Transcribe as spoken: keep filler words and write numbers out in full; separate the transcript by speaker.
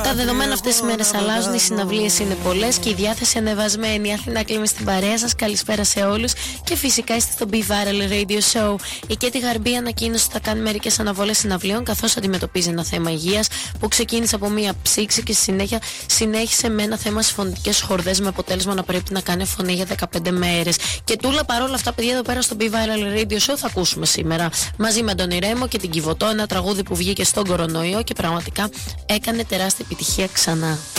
Speaker 1: Τα δεδομένα αυτές τις μέρες αλλάζουν, οι συναυλίες είναι πολλές και η διάθεση ανεβασμένη. Αθηνά Κλίμη στην παρέα σας, καλησπέρα σε όλους. Και φυσικά είστε στο Be Viral Radio Show. Η Κέτι Γαρμπή ανακοίνωσε ότι θα κάνει μερικές αναβολές συναυλίων, καθώς αντιμετωπίζει ένα θέμα υγείας που ξεκίνησε από μία ψήξη και στη συνέχεια συνέχισε με ένα θέμα στις φωνητικές χορδές, με αποτέλεσμα να πρέπει να κάνει φωνή για δεκαπέντε μέρες. Και τούλα παρόλα αυτά, παιδιά, εδώ πέρα στο Be Viral Radio Show θα ακούσουμε σήμερα μαζί με τον Ιρέμο και την Κιβωτό ένα τραγούδι που βγήκε στον κορονοϊό και πραγματικά έκανε τεράστια επιτυχία ξανά.